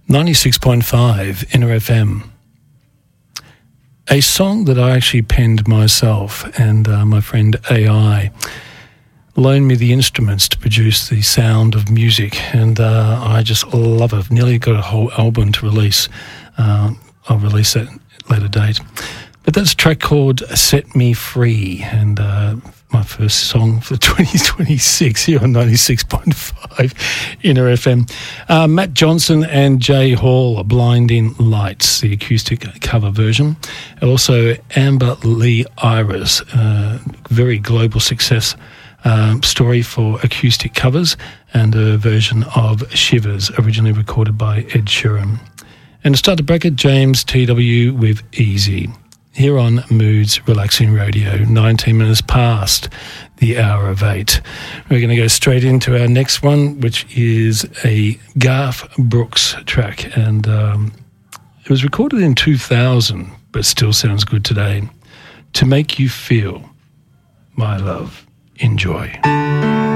96.5 Inner FM. A song that I actually penned myself, and my friend AI loaned me the instruments to produce the sound of music, and I just love it. I've nearly got a whole album to release. I'll release that at a later date. But that's a track called Set Me Free, and my first song for 2026 here on 96.5 Inner FM. Matt Johnson and Jay Hall, Blinding Lights, the acoustic cover version. And also Amber Lee Iris, very global success story for acoustic covers, and a version of Shivers, originally recorded by Ed Sheeran. And to start the bracket, James TW with Easy. Here on Moods Relaxing Radio, 19 minutes past the hour of 8. We're going to go straight into our next one, which is a Garth Brooks track. And it was recorded in 2000, but still sounds good today. To Make You Feel, My Love. Enjoy.